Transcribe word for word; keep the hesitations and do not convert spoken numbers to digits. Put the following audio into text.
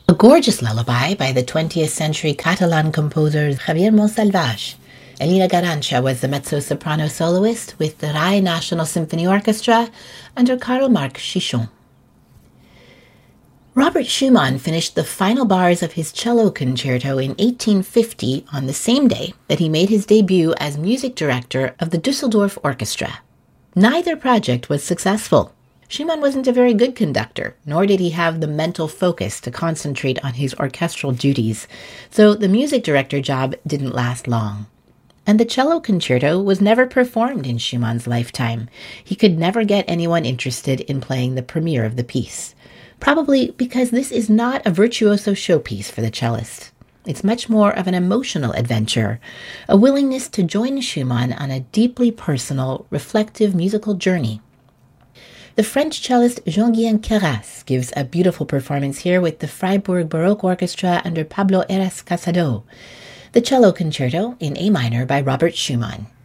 A gorgeous lullaby by the twentieth century Catalan composer Javier Monsalvatge. Elena Garancha was the mezzo-soprano soloist with the Rai National Symphony Orchestra under Karl Marx Chichon. Robert Schumann finished the final bars of his cello concerto in eighteen fifty on the same day that he made his debut as music director of the Dusseldorf Orchestra. Neither project was successful. Schumann wasn't a very good conductor, nor did he have the mental focus to concentrate on his orchestral duties, so the music director job didn't last long. And the cello concerto was never performed in Schumann's lifetime. He could never get anyone interested in playing the premiere of the piece, probably because this is not a virtuoso showpiece for the cellist. It's much more of an emotional adventure, a willingness to join Schumann on a deeply personal, reflective musical journey. The French cellist Jean-Guihen Queyras gives a beautiful performance here with the Freiburg Baroque Orchestra under Pablo Heras Casado, the cello concerto in A minor by Robert Schumann.